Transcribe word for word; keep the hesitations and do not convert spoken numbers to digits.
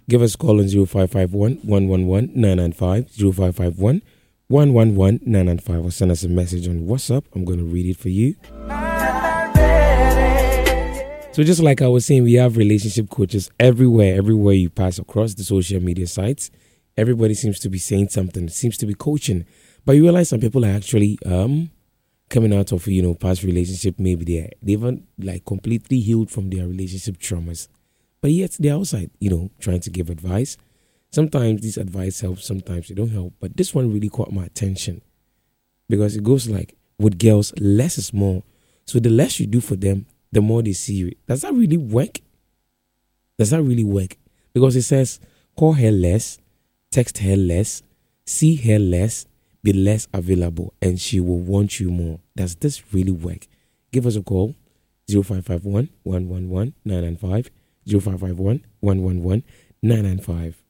Give us a call on zero five five one, one one one, nine nine five, zero five five one, one one one, nine nine five, or send us a message on WhatsApp. I'm going to read it for you. So just like I was saying, we have relationship coaches everywhere, everywhere you pass across the social media sites. Everybody seems to be saying something, seems to be coaching. But you realize some people are actually um coming out of, you know, past relationship. Maybe they're, they've like completely healed from their relationship traumas. But yet they're outside, you know, trying to give advice. Sometimes this advice helps, sometimes it don't help. But this one really caught my attention because it goes like, with girls, less is more. So the less you do for them, the more they see you. Does that really work? Does that really work? Because it says, call her less, text her less, see her less, be less available, and she will want you more. Does this really work? Give us a call, zero five five one, one one one, nine nine five, zero five five one, one one one, nine nine five.